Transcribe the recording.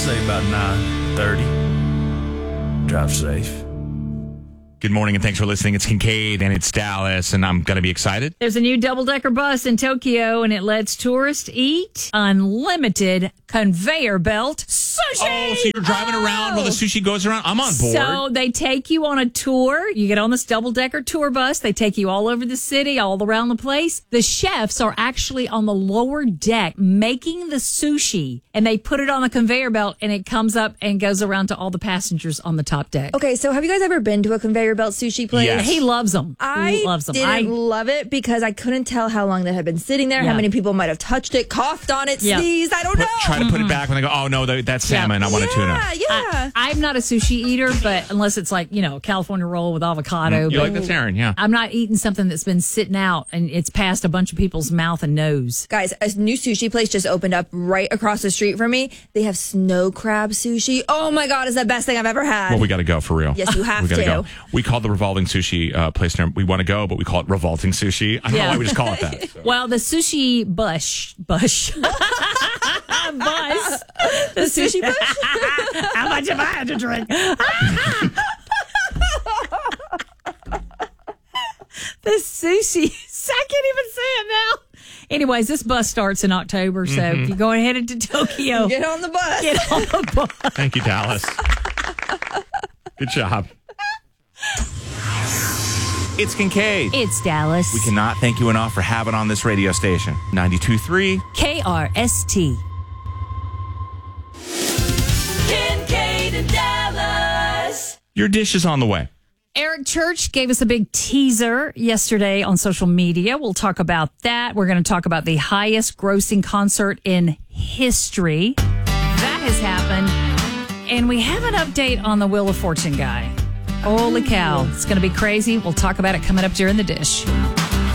say about 9:30. Drive safe. Good morning and thanks for listening. It's Kincaid and it's Dallas, and I'm going to be excited. There's a new double-decker bus in Tokyo, and it lets tourists eat unlimited conveyor belt sushi. Oh, so you're driving around while the sushi goes around? I'm on board. So they take you on a tour. You get on this double-decker tour bus. They take you all over the city, all around the place. The chefs are actually on the lower deck making the sushi, and they put it on a conveyor belt, and it comes up and goes around to all the passengers on the top deck. Okay, so have you guys ever been to a conveyor belt sushi place? Yes. He loves them. I didn't love it because I couldn't tell how long that had been sitting there, how many people might have touched it, coughed on it, sneezed. I don't know. Try to put it back when they go, oh, no, that's salmon. I want a tuna. Yeah. I'm not a sushi eater, but unless it's like, a California roll with avocado. You like that's Aaron, yeah. I'm not eating something that's been sitting out and it's past a bunch of people's mouth and nose. Guys, a new sushi place just opened up right across the street from me. They have snow crab sushi. Oh my God, it's the best thing I've ever had. Well, we got to go for real. Yes, you have we gotta to. Go. We call the revolving sushi place. We want to go, but we call it revolting sushi. I don't know why we just call it that. So. Well, the sushi bush. Bus. The sushi bush? How much have I had to drink? The sushi. I can't even say it now. Anyways, this bus starts in October, so if you're going headed to Tokyo, Get on the bus. get on the bus. Thank you, Dallas. Good job. It's Kincaid. It's Dallas. We cannot thank you enough for having on this radio station. 92.3 KRST. Kincaid and Dallas. Your dish is on the way. Eric Church gave us a big teaser yesterday on social media. We'll talk about that. We're going to talk about the highest grossing concert in history. That has happened. And we have an update on the Wheel of Fortune guy. Holy cow. It's going to be crazy. We'll talk about it coming up during the dish.